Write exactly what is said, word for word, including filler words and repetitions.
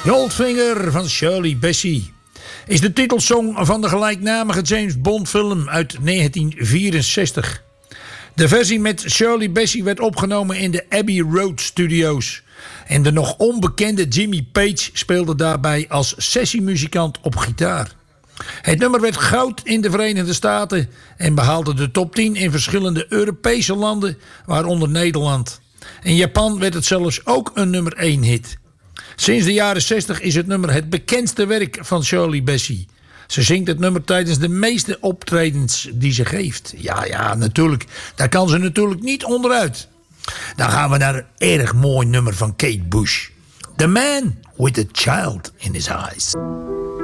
Goldfinger van Shirley Bassey is de titelsong van de gelijknamige James Bond film uit negentien vierenzestig. De versie met Shirley Bassey werd opgenomen in de Abbey Road Studios. En de nog onbekende Jimmy Page speelde daarbij als sessiemuzikant op gitaar. Het nummer werd goud in de Verenigde Staten en behaalde de top tien in verschillende Europese landen, waaronder Nederland. In Japan werd het zelfs ook een nummer één hit. Sinds de jaren zestig is het nummer het bekendste werk van Shirley Bassey. Ze zingt het nummer tijdens de meeste optredens die ze geeft. Ja, ja, natuurlijk. Daar kan ze natuurlijk niet onderuit. Dan gaan we naar een erg mooi nummer van Kate Bush. The Man with a Child in His Eyes.